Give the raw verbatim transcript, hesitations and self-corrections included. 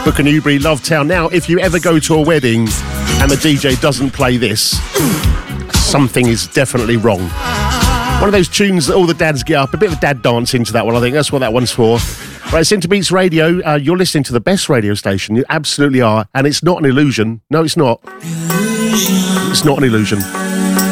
Book a Newbury, Love Town. Now, if you ever go to a wedding and the D J doesn't play this, something is definitely wrong. One of those tunes that all the dads get up, a bit of a dad dance into that one, I think. That's what that one's for. Right, it's Interbeats Radio. Uh, you're listening to the best radio station. You absolutely are. And it's not an illusion. No, it's not. It's not an illusion.